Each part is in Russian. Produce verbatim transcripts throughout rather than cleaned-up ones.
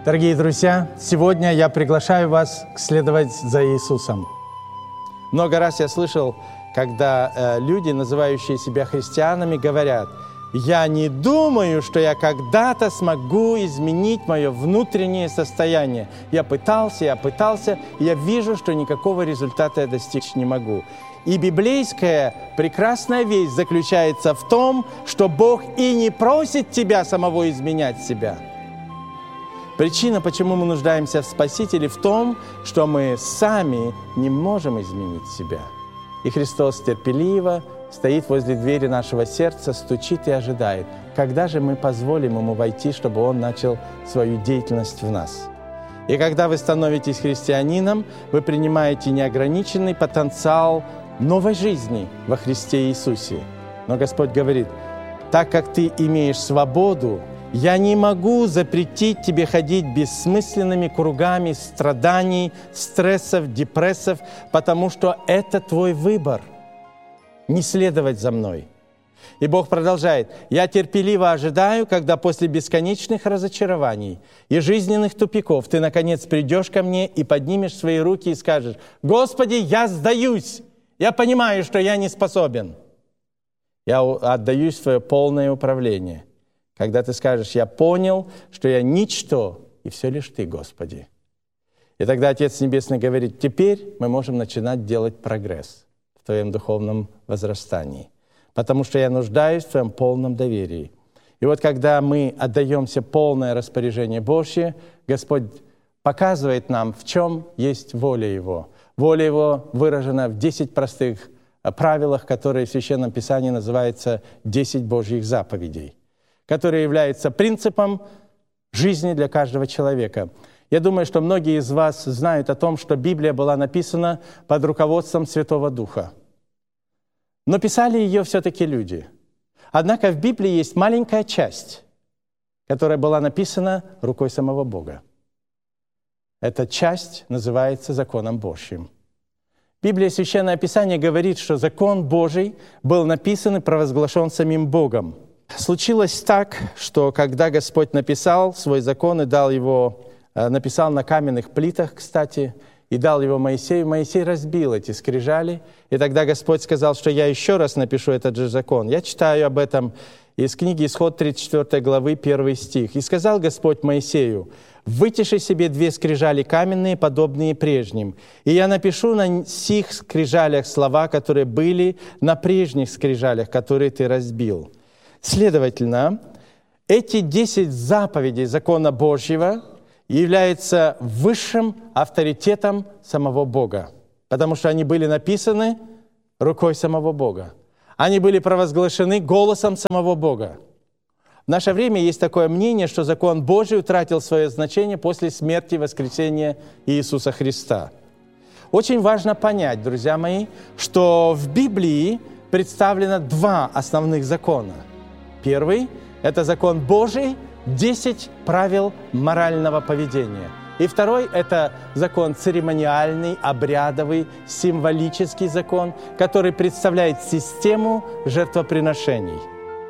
Дорогие друзья, сегодня я приглашаю вас следовать за Иисусом. Много раз я слышал, когда э, люди, называющие себя христианами, говорят: «Я не думаю, что я когда-то смогу изменить мое внутреннее состояние. Я пытался, я пытался, и я вижу, что никакого результата я достичь не могу». И библейская прекрасная весть заключается в том, что Бог и не просит тебя самого изменять себя. Причина, почему мы нуждаемся в Спасителе, в том, что мы сами не можем изменить себя. И Христос терпеливо стоит возле двери нашего сердца, стучит и ожидает, когда же мы позволим Ему войти, чтобы Он начал свою деятельность в нас. И когда вы становитесь христианином, вы принимаете неограниченный потенциал новой жизни во Христе Иисусе. Но Господь говорит: так как ты имеешь свободу, я не могу запретить тебе ходить бессмысленными кругами страданий, стрессов, депрессов, потому что это твой выбор – не следовать за мной. И Бог продолжает: «Я терпеливо ожидаю, когда после бесконечных разочарований и жизненных тупиков ты, наконец, придешь ко мне и поднимешь свои руки и скажешь: Господи, я сдаюсь, я понимаю, что я не способен. Я отдаюсь в Твое полное управление». Когда ты скажешь: «Я понял, что я ничто, и все лишь Ты, Господи». И тогда Отец Небесный говорит: теперь мы можем начинать делать прогресс в Твоем духовном возрастании, потому что я нуждаюсь в Твоем полном доверии. И вот когда мы отдаемся полное распоряжение Божье, Господь показывает нам, в чем есть воля Его. Воля Его выражена в десять простых правилах, которые в Священном Писании называются «десять Божьих заповедей», который является принципом жизни для каждого человека. Я думаю, что многие из вас знают о том, что Библия была написана под руководством Святого Духа. Но писали ее все-таки люди. Однако в Библии есть маленькая часть, которая была написана рукой самого Бога. Эта часть называется законом Божьим. Библия, Священное Писание говорит, что закон Божий был написан и провозглашен самим Богом. Случилось так, что когда Господь написал свой закон и дал его, написал на каменных плитах, кстати, и дал его Моисею, Моисей разбил эти скрижали, и тогда Господь сказал, что я еще раз напишу этот же закон. Я читаю об этом из книги Исход тридцать четвёртой главы, первый стих. «И сказал Господь Моисею: вытеши себе две скрижали каменные, подобные прежним, и я напишу на сих скрижалях слова, которые были на прежних скрижалях, которые ты разбил». Следовательно, эти десять заповедей закона Божьего являются высшим авторитетом самого Бога, потому что они были написаны рукой самого Бога. Они были провозглашены голосом самого Бога. В наше время есть такое мнение, что закон Божий утратил свое значение после смерти и воскресения Иисуса Христа. Очень важно понять, друзья мои, что в Библии представлено два основных закона. Первый – это закон Божий, десять правил морального поведения. И второй – это закон церемониальный, обрядовый, символический закон, который представляет систему жертвоприношений.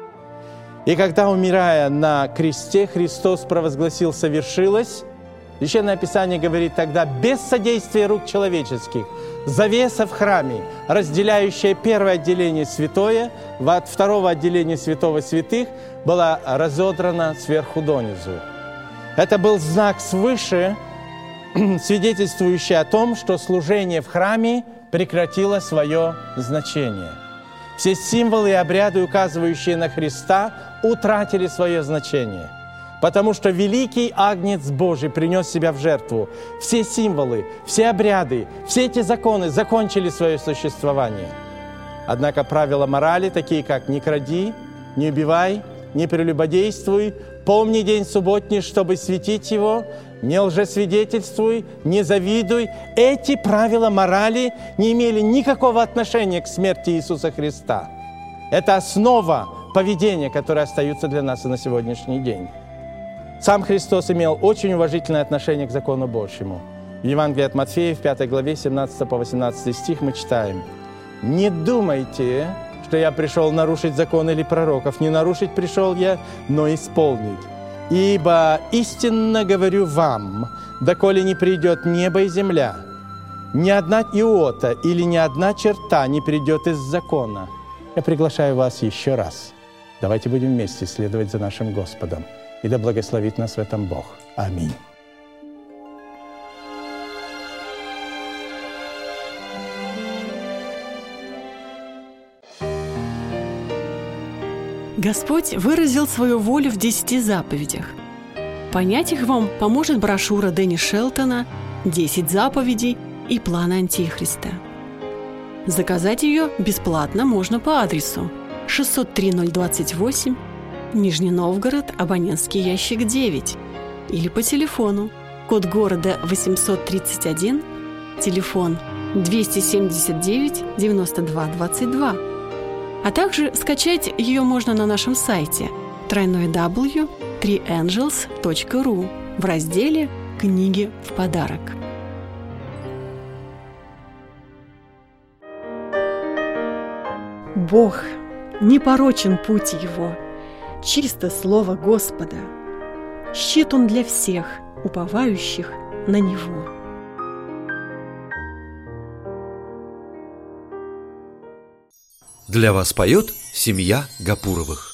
И когда, умирая на кресте, Христос провозгласил «совершилось», Священное Писание говорит тогда: без содействия рук человеческих завеса в храме, разделяющая первое отделение святое от второго отделения святого святых, была разодрана сверху донизу. Это был знак свыше, свидетельствующий о том, что служение в храме прекратило свое значение. Все символы и обряды, указывающие на Христа, утратили свое значение. Потому что великий Агнец Божий принес себя в жертву. Все символы, все обряды, все эти законы закончили свое существование. Однако правила морали, такие как «не кради», «не убивай», «не прелюбодействуй», «помни день субботний, чтобы светить его», «не лжесвидетельствуй», «не завидуй», эти правила морали не имели никакого отношения к смерти Иисуса Христа. Это основа поведения, которое остается для нас и на сегодняшний день. Сам Христос имел очень уважительное отношение к закону Божьему. В Евангелии от Матфея, в пятой главе, семнадцатый по восемнадцатый стих мы читаем: «Не думайте, что я пришел нарушить закон или пророков. Не нарушить пришел я, но исполнить. Ибо истинно говорю вам, доколе не придет небо и земля, ни одна иота или ни одна черта не придет из закона. Я приглашаю вас еще раз. Давайте будем вместе следовать за нашим Господом. И да благословит нас в этом Бог. Аминь. Господь выразил свою волю в десяти заповедях. Понять их вам поможет брошюра Дэнни Шелтона «Десять заповедей и план Антихриста». Заказать ее бесплатно можно по адресу шестьсот три ноль двадцать восемь, Нижний Новгород, абонентский ящик девять, или по телефону, код города восемьсот тридцать один, телефон двести семьдесят девять девяносто два двадцать два. А также скачать ее можно на нашем сайте дабл ю дабл ю дабл ю точка три энджелс точка ру в разделе «Книги в подарок». Бог, непорочен путь Его, чисто слово Господа. Щит Он для всех, уповающих на Него. Для вас поет семья Гапуровых.